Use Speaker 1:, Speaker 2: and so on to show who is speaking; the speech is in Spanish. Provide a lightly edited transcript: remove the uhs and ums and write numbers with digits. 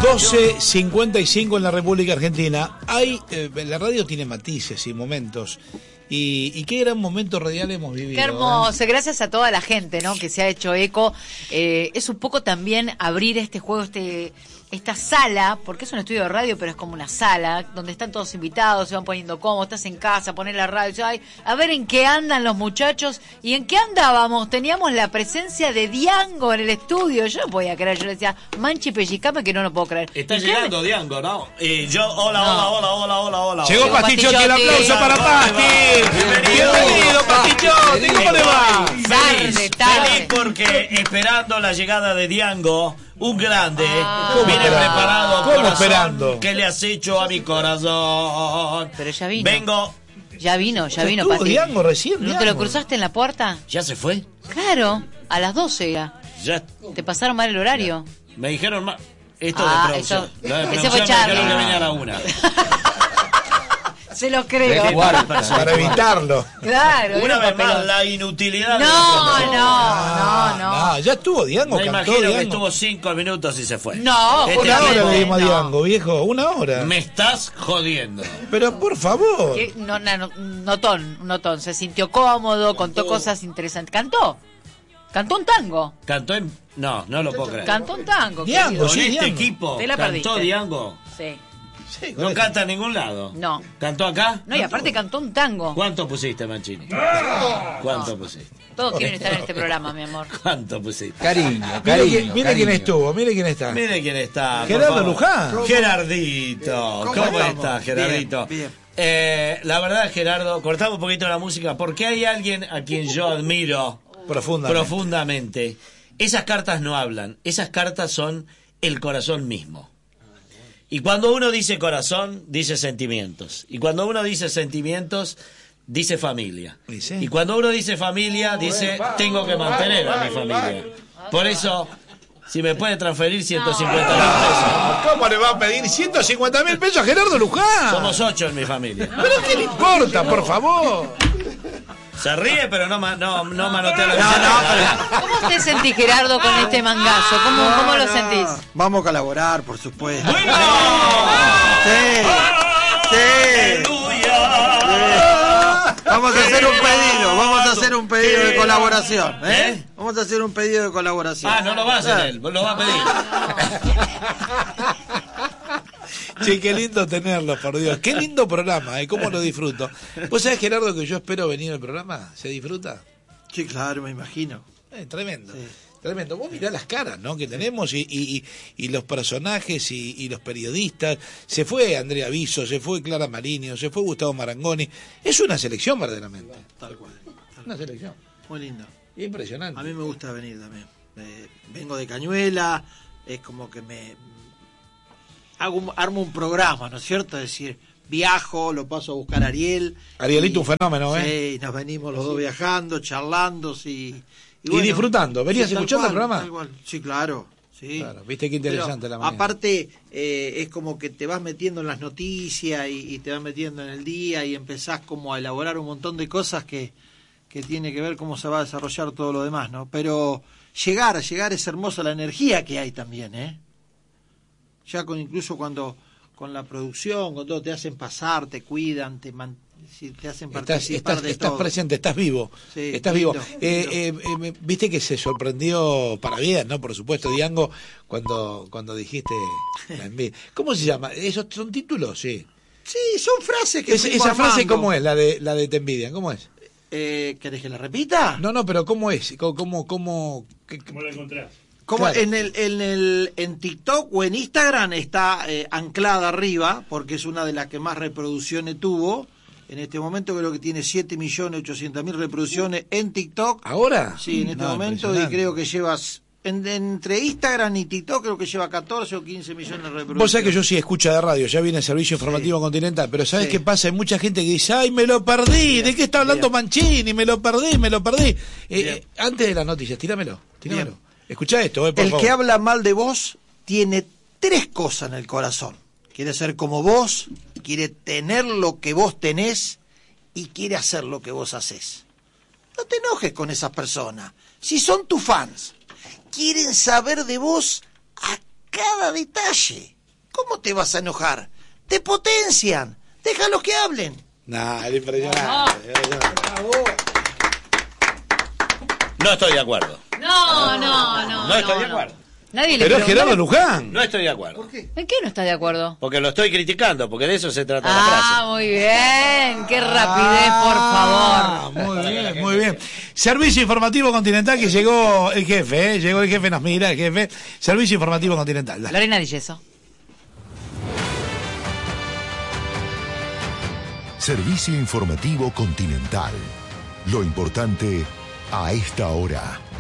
Speaker 1: 12:55 en la República Argentina. La radio tiene matices y momentos. Y qué gran momento radial hemos vivido.
Speaker 2: Qué hermoso, gracias a toda la gente, ¿no?, que se ha hecho eco. Es un poco también abrir este juego, esta sala, porque es un estudio de radio, pero es como una sala, donde están todos invitados, se van poniendo cómodos, estás en casa, poner la radio, a ver en qué andan los muchachos, y en qué andábamos. Teníamos la presencia de Diango en el estudio, yo no podía creer, yo le decía, Manchi, pellizcame, que no lo puedo creer.
Speaker 3: Está llegando Diango, ¿no? Hola.
Speaker 1: Llegó Pastichotti, el aplauso para Pasti. Bienvenido, Pastichotti, ¿cómo le va?
Speaker 3: Feliz porque esperando la llegada de Diango, un grande, viene preparado.
Speaker 1: ¿Cómo esperando?
Speaker 3: ¿Qué le has hecho a mi corazón?
Speaker 2: Pero ya vino. Ya vino,
Speaker 1: Pasti. Diango recién,
Speaker 2: ¿No te lo cruzaste en la puerta?
Speaker 3: ¿Ya se fue?
Speaker 2: Claro, a las 12 ya. ¿Te pasaron mal el horario?
Speaker 3: Me dijeron mal. Esto de producción.
Speaker 2: Ese fue Charlie.
Speaker 3: Que venían a una.
Speaker 2: Se lo creo.
Speaker 1: Para evitarlo.
Speaker 2: Claro.
Speaker 3: Una vez más, la inutilidad.
Speaker 2: No.
Speaker 1: Ya estuvo Diango.
Speaker 3: Me imagino que estuvo 5 minutos y se fue.
Speaker 2: No,
Speaker 1: una hora le dimos a Diango, viejo. Una hora.
Speaker 3: Me estás jodiendo.
Speaker 1: Pero por favor.
Speaker 2: Notón. Se sintió cómodo, contó cosas interesantes. Cantó un tango.
Speaker 3: No lo puedo creer.
Speaker 2: Cantó un tango.
Speaker 1: Diango,
Speaker 3: con este equipo.
Speaker 2: Te la
Speaker 3: cantó
Speaker 2: perdiste.
Speaker 3: Diango.
Speaker 2: Sí.
Speaker 3: No canta en ningún lado.
Speaker 2: No.
Speaker 3: ¿Cantó acá?
Speaker 2: No, y aparte cantó un tango.
Speaker 3: ¿Cuánto pusiste, Mancini? ¿Cuánto pusiste?
Speaker 2: Todos quieren estar en este programa, mi amor.
Speaker 3: ¿Cuánto pusiste?
Speaker 1: Cariño. Mire quién estuvo, mire quién está. Gerardo Luján.
Speaker 3: Gerardito. ¿Cómo estás, Gerardito?
Speaker 4: Bien.
Speaker 3: La verdad, Gerardo, cortamos un poquito la música porque hay alguien a quien yo admiro profundamente. Esas cartas no hablan, esas cartas son el corazón mismo. Y cuando uno dice corazón, dice sentimientos. Y cuando uno dice sentimientos, dice familia.
Speaker 1: Sí.
Speaker 3: Y cuando uno dice familia, dice tengo que mantener a mi familia. Por eso, si me puede transferir 150.000 pesos.
Speaker 1: ¿Cómo le va a pedir 150.000 pesos a Gerardo Luján?
Speaker 3: Somos 8 en mi familia.
Speaker 1: ¿Pero qué le importa, por favor?
Speaker 3: Se ríe, pero no manotea la vida.
Speaker 2: ¿Cómo te sentís, Gerardo, con este mangazo? ¿Cómo lo sentís?
Speaker 4: Vamos a colaborar, por supuesto.
Speaker 3: ¡Bueno!
Speaker 4: Sí. Vamos a hacer un pedido de colaboración. Vamos a hacer un pedido de colaboración.
Speaker 3: No lo va a hacer él, lo va a pedir.
Speaker 1: Che, qué lindo tenerlo, por Dios. Qué lindo programa, ¿cómo lo disfruto? ¿Vos sabés, Gerardo, que yo espero venir al programa? ¿Se disfruta?
Speaker 4: Sí, claro, me imagino.
Speaker 1: Tremendo.
Speaker 4: Sí.
Speaker 1: Tremendo. Vos mirá las caras, ¿no?, que tenemos y los personajes y los periodistas. Se fue Andrea Viso, se fue Clara Marinho, se fue Gustavo Marangoni. Es una selección, verdaderamente.
Speaker 4: Tal cual.
Speaker 1: Una selección.
Speaker 4: Muy lindo.
Speaker 1: Impresionante.
Speaker 4: A mí me gusta venir también. Vengo de Cañuela, es como que armo un programa, ¿no es cierto? Es decir, viajo, lo paso a buscar a Ariel.
Speaker 1: Arielito, un fenómeno,
Speaker 4: Sí, nos venimos los dos viajando, charlando, y
Speaker 1: disfrutando. ¿Venías
Speaker 4: sí,
Speaker 1: escuchando el programa?
Speaker 4: Tal cual. Sí, claro. Sí.
Speaker 1: Claro, viste qué interesante.
Speaker 4: Pero,
Speaker 1: la mañana.
Speaker 4: Aparte, es como que te vas metiendo en las noticias y te vas metiendo en el día y empezás como a elaborar un montón de cosas que tiene que ver cómo se va a desarrollar todo lo demás, ¿no? Pero llegar es hermosa la energía que hay también, Ya incluso cuando con la producción, con todo, te hacen pasar, te cuidan, te hacen participar de todo.
Speaker 1: Estás presente, estás vivo.
Speaker 4: Sí,
Speaker 1: estás
Speaker 4: lindo,
Speaker 1: vivo. Viste que se sorprendió para bien, ¿no? Por supuesto, Diango, cuando dijiste la envidia. ¿Cómo se llama? ¿Esos son títulos? Sí.
Speaker 4: Sí, son frases que
Speaker 1: esa frase, ¿cómo es? La de te envidian, ¿cómo es?
Speaker 4: ¿Querés que la repita?
Speaker 1: No, pero ¿cómo es? ¿Cómo
Speaker 5: la encontrás?
Speaker 4: Como
Speaker 1: claro.
Speaker 4: en TikTok o en Instagram está anclada arriba, porque es una de las que más reproducciones tuvo. En este momento creo que tiene 7.800.000 reproducciones en TikTok.
Speaker 1: ¿Ahora?
Speaker 4: Sí, en este momento, y creo que llevas entre Instagram y TikTok creo que lleva 14 o 15 millones de reproducciones.
Speaker 1: Vos sabés que yo sí escucho de radio, ya viene el servicio informativo continental, pero ¿sabés qué pasa? Hay mucha gente que dice, ¡ay, me lo perdí! ¿De qué está hablando Mancini? Me lo perdí. Antes de las noticias, tíramelo. Escuchá esto, por favor.
Speaker 4: El que habla mal de vos tiene 3 cosas en el corazón. Quiere ser como vos, quiere tener lo que vos tenés y quiere hacer lo que vos hacés. No te enojes con esas personas. Si son tus fans, quieren saber de vos a
Speaker 6: cada detalle. ¿Cómo te vas a enojar? Te potencian. Déjalos que hablen.
Speaker 1: Nah, es impresionante.
Speaker 3: No estoy de acuerdo.
Speaker 2: No
Speaker 3: estoy de acuerdo.
Speaker 2: Nadie le
Speaker 1: Pero es
Speaker 2: preguntó.
Speaker 1: Gerardo Luján.
Speaker 3: No estoy de acuerdo.
Speaker 6: ¿Por qué?
Speaker 2: ¿En qué no estás de acuerdo?
Speaker 3: Porque lo estoy criticando, porque de eso se trata la frase.
Speaker 2: Muy bien. Qué rapidez, por favor.
Speaker 1: Muy bien, muy bien. Servicio Informativo Continental, que llegó el jefe, llegó el jefe, nos mira el jefe. Servicio Informativo Continental. Dale.
Speaker 2: Lorena Di Yeso.
Speaker 7: Servicio Informativo Continental. Lo importante a esta hora.